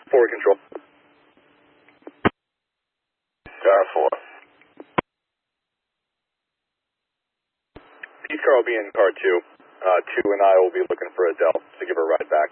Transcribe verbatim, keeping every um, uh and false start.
Forward control. Star four. Pete's car will be in car two. Uh, two and I will be looking for Adele to give her a ride back.